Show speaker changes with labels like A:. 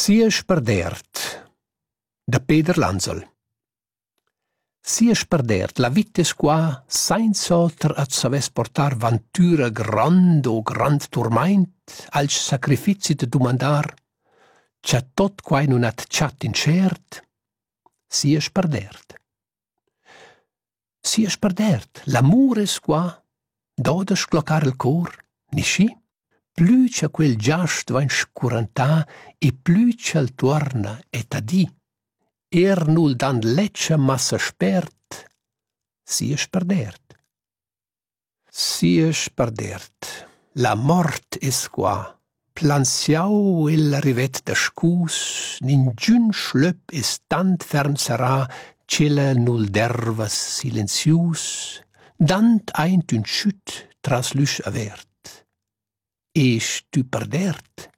A: Sia sperdert, da Peter Lanzel. Sia sperdert, la vita es qua, senza oter at saves portar ventura grand o grand turmaint, als sacrifici de domandar, c'ha tot quai non at chat incert, sia sperdert. Sia sperdert, l'amor es qua, d'oda scloccar il cor, ni sci? Plü c'ha quel giast vain scurantà e plü c'al tuorna et a di. Nul dan leccia massa spert, sia sperdert. Sia sperdert, la mort es qua, plansiau ella rivet da scus, ningiun schlöp es tant fern sarà, c'ella nul dervas silenzius, dant eint un schütt tras lüsch avert. Esch tu perdert,